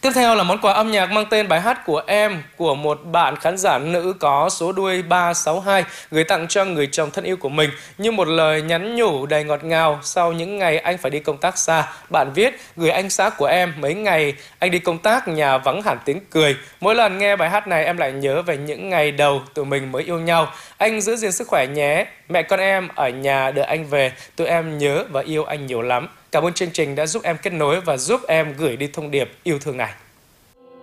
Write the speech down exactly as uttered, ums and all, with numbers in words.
Tiếp theo là món quà âm nhạc mang tên Bài hát của em của một bạn khán giả nữ có số đuôi ba sáu hai gửi tặng cho người chồng thân yêu của mình như một lời nhắn nhủ đầy ngọt ngào sau những ngày anh phải đi công tác xa. Bạn viết: gửi anh xã của em, mấy ngày anh đi công tác nhà vắng hẳn tiếng cười. Mỗi lần nghe bài hát này em lại nhớ về những ngày đầu tụi mình mới yêu nhau. Anh giữ gìn sức khỏe nhé. Mẹ con em ở nhà đợi anh về. Tụi em nhớ và yêu anh nhiều lắm. Cảm ơn chương trình đã giúp em kết nối và giúp em gửi đi thông điệp yêu thương này.